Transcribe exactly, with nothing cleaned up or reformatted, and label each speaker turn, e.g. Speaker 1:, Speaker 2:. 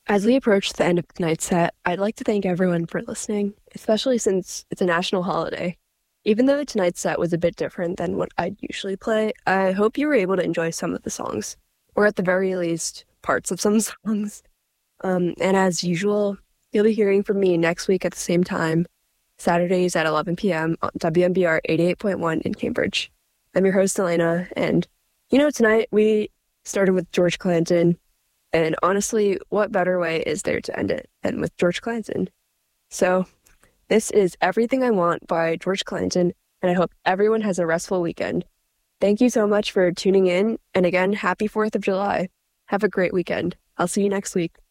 Speaker 1: As we approach the end of tonight's set, I'd like to thank everyone for listening, especially since it's a national holiday. Even though tonight's set was a bit different than what I'd usually play, I hope you were able to enjoy some of the songs, or at the very least, parts of some songs. Um, and as usual, you'll be hearing from me next week at the same time, Saturdays at eleven p.m. on W M B R eighty-eight point one in Cambridge. I'm your host, Elena, and you know, tonight we started with George Clanton. And honestly, what better way is there to end it than with George Clanton? So, this is Everything I Want by George Clanton, and I hope everyone has a restful weekend. Thank you so much for tuning in, and again, happy fourth of July. Have a great weekend. I'll see you next week.